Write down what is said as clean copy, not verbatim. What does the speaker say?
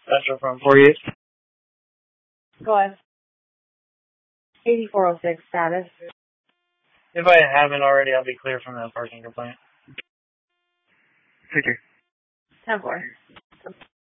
Special from 48. Go ahead. 8406 status. If I haven't already, I'll be clear from that parking complaint. Take care. 10-4.